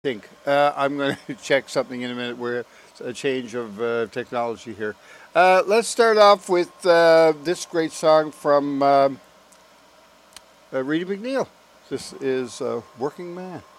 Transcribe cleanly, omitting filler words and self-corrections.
think. I'm going to check something in a minute where it's a change of technology here. Let's start off with this great song from Reedy McNeil. This is Working Man.